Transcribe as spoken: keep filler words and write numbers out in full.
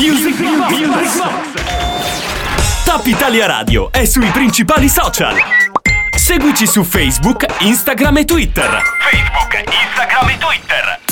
Music Box. Music Box. Top Italia Radio è sui principali social. Seguici su Facebook, Instagram e Twitter. Facebook, Instagram e Twitter.